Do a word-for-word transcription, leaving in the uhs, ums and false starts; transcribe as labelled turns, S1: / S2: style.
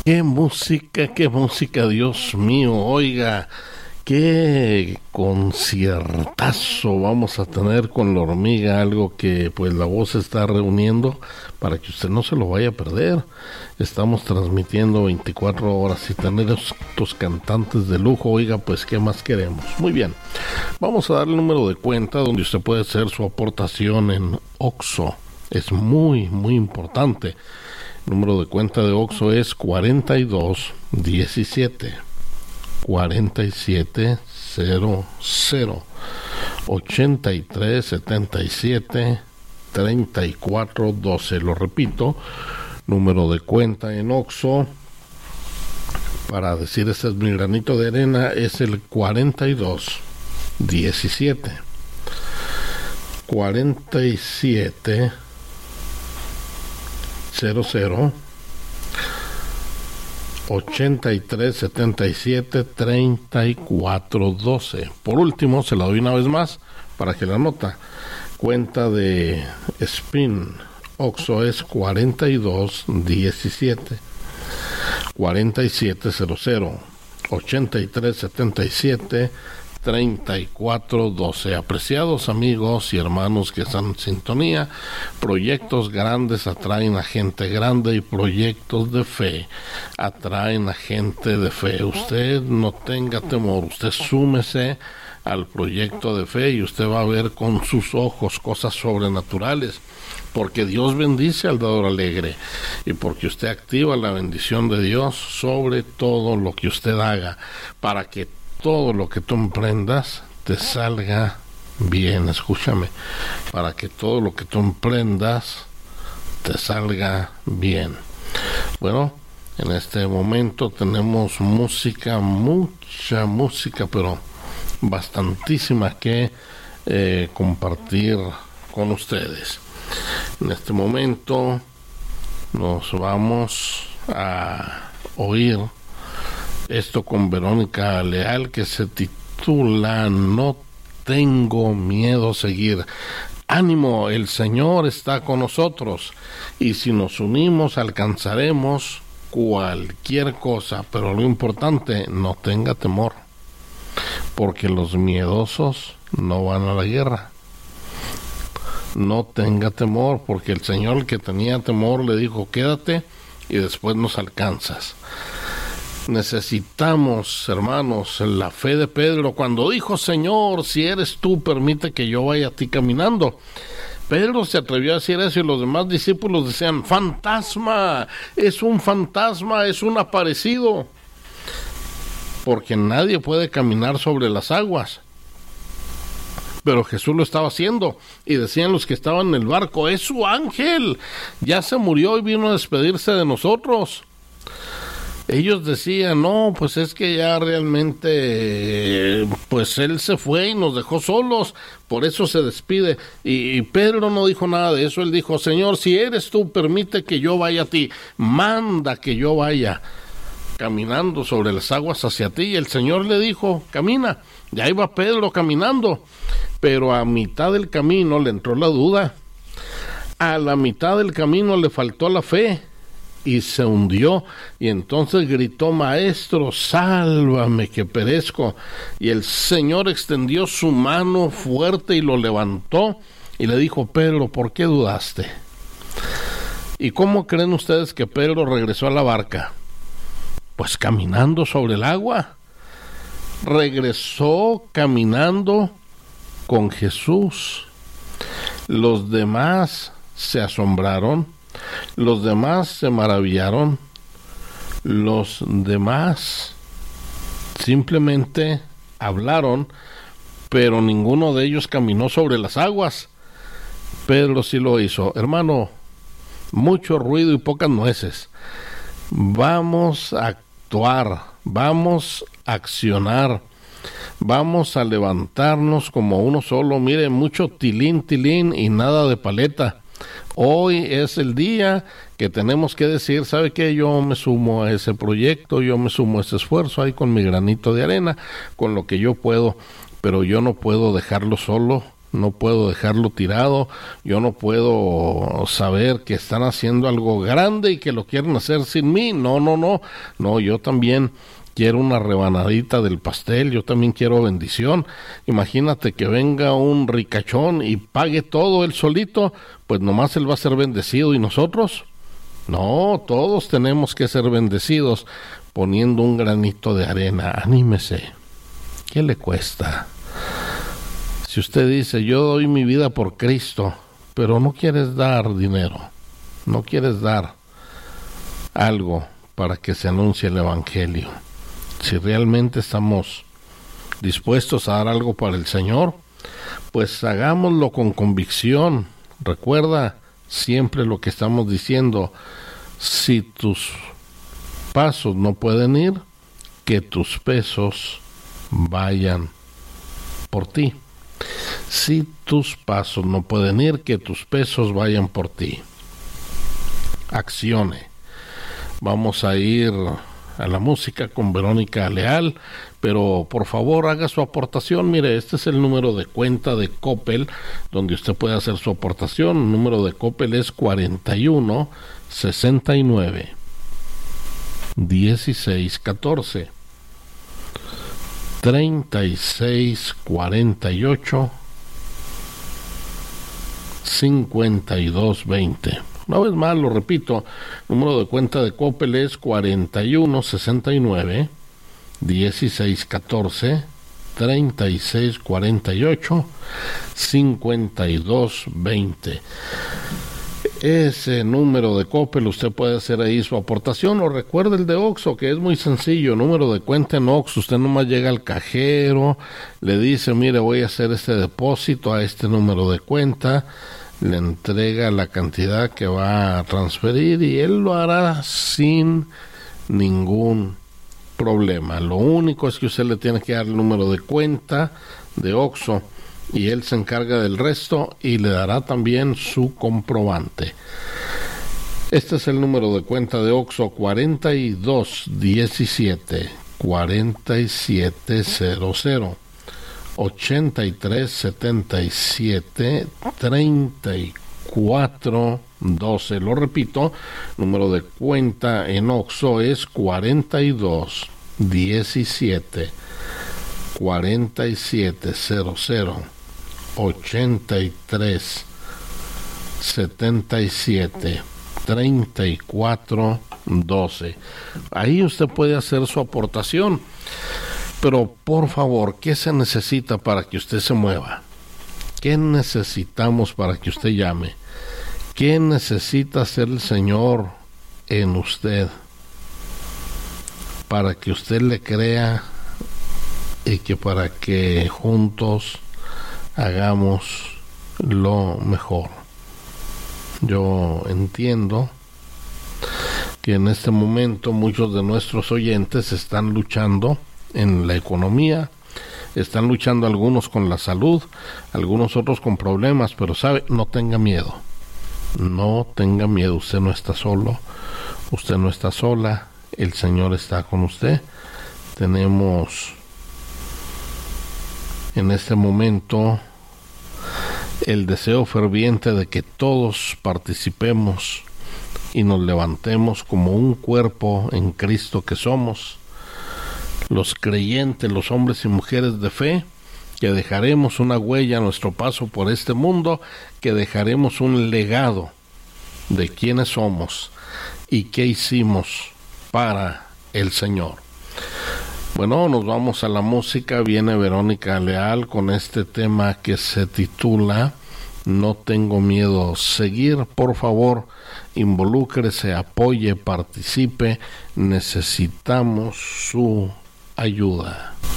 S1: Qué música, qué música, Dios mío, oiga, qué conciertazo vamos a tener con la hormiga, algo que pues la voz se está reuniendo para que usted no se lo vaya a perder. Estamos transmitiendo veinticuatro horas y tener estos cantantes de lujo, oiga, pues qué más queremos. Muy bien, vamos a dar el número de cuenta donde usted puede hacer su aportación en Oxxo, es muy, muy importante. El número de cuenta de Oxxo es cuarenta y dos diecisiete cuarenta y siete cero cero ochenta y tres setenta y siete treinta y cuatro doce. Lo repito, número de cuenta en Oxxo para decir este es mi granito de arena es el cuarenta y dos diecisiete cuarenta y siete cero cero ochenta y tres setenta y siete treinta y cuatro doce. Por último, se la doy una vez más para que la nota. Cuenta de Spin Oxxo es cuarenta y dos diecisiete cuarenta y siete cero cero ochenta y tres setenta y siete treinta y cuatro doce. Apreciados amigos y hermanos que están en sintonía, proyectos grandes atraen a gente grande y proyectos de fe atraen a gente de fe. Usted no tenga temor, usted súmese al proyecto de fe y usted va a ver con sus ojos cosas sobrenaturales, porque Dios bendice al dador alegre y porque usted activa la bendición de Dios sobre todo lo que usted haga, para que todo lo que tú emprendas te salga bien. Escúchame, para que todo lo que tú emprendas te salga bien. Bueno, en este momento tenemos música, mucha música, pero bastantísima que eh, compartir con ustedes. En este momento nos vamos a oír esto con Verónica Leal, que se titula No tengo miedo a seguir. Ánimo, el Señor está con nosotros y si nos unimos alcanzaremos cualquier cosa, pero lo importante, no tenga temor, porque los miedosos no van a la guerra. No tenga temor, porque el Señor, el que tenía temor, le dijo quédate y después nos alcanzas. Necesitamos, hermanos, la fe de Pedro cuando dijo, Señor, si eres tú, permite que yo vaya a ti caminando. Pedro se atrevió a decir eso y los demás discípulos decían, fantasma, es un fantasma, es un aparecido, porque nadie puede caminar sobre las aguas. Pero Jesús lo estaba haciendo y decían los que estaban en el barco, es su ángel, ya se murió y vino a despedirse de nosotros. Ellos decían, no, pues es que ya realmente, pues él se fue y nos dejó solos, por eso se despide. Y, y Pedro no dijo nada de eso, él dijo, Señor, si eres tú, permite que yo vaya a ti, manda que yo vaya caminando sobre las aguas hacia ti. Y el Señor le dijo, camina. Y ahí va Pedro caminando, pero a mitad del camino le entró la duda, a la mitad del camino le faltó la fe y se hundió, y entonces gritó, Maestro, sálvame que perezco. Y el Señor extendió su mano fuerte y lo levantó y le dijo, Pedro, ¿por qué dudaste? ¿Y cómo creen ustedes que Pedro regresó a la barca? Pues caminando sobre el agua. Regresó caminando con Jesús. Los demás se asombraron, los demás se maravillaron, los demás simplemente hablaron, pero ninguno de ellos caminó sobre las aguas. Pedro sí lo hizo. Hermano, mucho ruido y pocas nueces. Vamos a actuar, vamos a accionar, vamos a levantarnos como uno solo. Mire, mucho tilín, tilín y nada de paleta. Hoy es el día que tenemos que decir, ¿sabe qué? Yo me sumo a ese proyecto, yo me sumo a ese esfuerzo ahí con mi granito de arena, con lo que yo puedo, pero yo no puedo dejarlo solo, no puedo dejarlo tirado, yo no puedo saber que están haciendo algo grande y que lo quieren hacer sin mí. No, no, no, no, yo también quiero una rebanadita del pastel, yo también quiero bendición. Imagínate que venga un ricachón y pague todo él solito, pues nomás él va a ser bendecido y nosotros. No, todos tenemos que ser bendecidos poniendo un granito de arena. Anímese. ¿Qué le cuesta? Si usted dice, yo doy mi vida por Cristo, pero no quieres dar dinero, no quieres dar algo para que se anuncie el Evangelio. Si realmente estamos dispuestos a dar algo para el Señor, pues hagámoslo con convicción. Recuerda siempre lo que estamos diciendo: si tus pasos no pueden ir, que tus pesos vayan por ti. Si tus pasos no pueden ir, que tus pesos vayan por ti. Accione. Vamos a ir a la música con Verónica Leal, pero por favor haga su aportación. Mire, este es el número de cuenta de Coppel, donde usted puede hacer su aportación. El número de Coppel es cuarenta y uno sesenta y nueve dieciséis catorce, treinta y seis cuarenta y ocho, cincuenta y dos veinte. Una vez más lo repito, el número de cuenta de Coppel es cuarenta y uno sesenta y nueve dieciséis catorce, treinta y seis cuarenta y ocho, cincuenta y dos veinte. Ese número de Coppel usted puede hacer ahí su aportación, o recuerde el de Oxxo, que es muy sencillo. Número de cuenta en Oxxo, usted nomás llega al cajero, le dice, mire, voy a hacer este depósito a este número de cuenta, le entrega la cantidad que va a transferir y él lo hará sin ningún problema. Lo único es que usted le tiene que dar el número de cuenta de Oxxo y él se encarga del resto y le dará también su comprobante. Este es el número de cuenta de Oxxo: cuarenta y dos diecisiete cuarenta y siete cero cero, ochenta y tres setenta y siete treinta y cuatro doce. Lo repito, número de cuenta en Oxxo es cuarenta y dos diecisiete cuarenta y siete cero cero, ochenta y tres setenta y siete treinta y cuatro doce. Ahí usted puede hacer su aportación. Pero por favor, ¿qué se necesita para que usted se mueva? ¿Qué necesitamos para que usted llame? ¿Qué necesita hacer el Señor en usted para que usted le crea y que para que juntos hagamos lo mejor? Yo entiendo que en este momento muchos de nuestros oyentes están luchando en la economía, están luchando algunos con la salud, algunos otros con problemas, pero sabe, no tenga miedo, no tenga miedo, usted no está solo, usted no está sola, el Señor está con usted. Tenemos en este momento el deseo ferviente de que todos participemos y nos levantemos como un cuerpo en Cristo que somos, los creyentes, los hombres y mujeres de fe, que dejaremos una huella a nuestro paso por este mundo, que dejaremos un legado de quiénes somos y qué hicimos para el Señor. Bueno, nos vamos a la música. Viene Verónica Leal con este tema que se titula No tengo miedo. Seguir, por favor, involúcrese, apoye, participe. Necesitamos su ayuda.